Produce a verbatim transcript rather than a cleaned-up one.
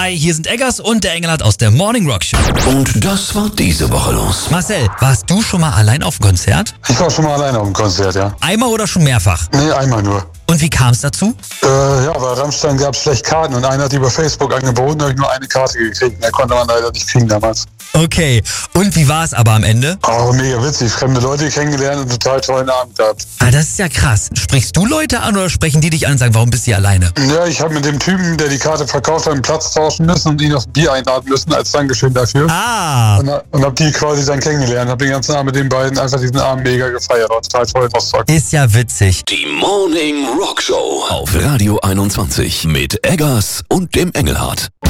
Hi, hier sind Eggers und der Engelhardt aus der Morning Rock Show. Und das war diese Woche los. Marcel, warst du schon mal allein auf dem Konzert? Ich war schon mal alleine auf dem Konzert, ja. Einmal oder schon mehrfach? Nee, einmal nur. Und wie kam es dazu? Äh, ja, bei Rammstein gab es schlecht Karten und einer hat die über Facebook angeboten, da habe ich nur eine Karte gekriegt. Mehr konnte man leider nicht kriegen damals. Okay, und wie war es aber am Ende? Auch mega witzig, fremde Leute kennengelernt und einen total tollen Abend gehabt. Ah, das ist ja krass. Sprichst du Leute an oder sprechen die dich an und sagen, warum bist du hier alleine? Ja, ich habe mit dem Typen, der die Karte verkauft hat, einen Platz tauschen müssen und ihn aufs Bier einladen müssen als Dankeschön dafür. Ah. Und, und habe die quasi dann kennengelernt, habe den ganzen Abend mit den beiden einfach diesen Abend mega gefeiert. War total toll in Rostock. Ist ja witzig. Die Morning Rock Show auf Radio einundzwanzig mit Eggers und dem Engelhardt.